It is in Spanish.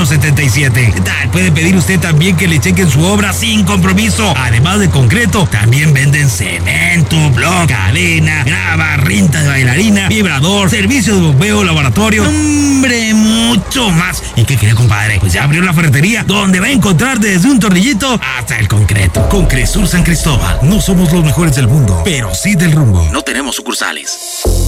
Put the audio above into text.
177. ¿Qué tal? Puede pedir usted también que le chequen su obra sin compromiso. Además de concreto, también venden cemento, bloc, cadena, grava, rinta de bailarina, vibrador, servicio de bombeo, laboratorio, hombre, mucho más. ¿Y qué cree, compadre? Pues ya abrió la ferretería, donde va a encontrar desde un tornillito hasta el concreto. Con Cresur San Cristóbal, no somos los mejores del mundo, pero sí del rumbo. No tenemos sucursales.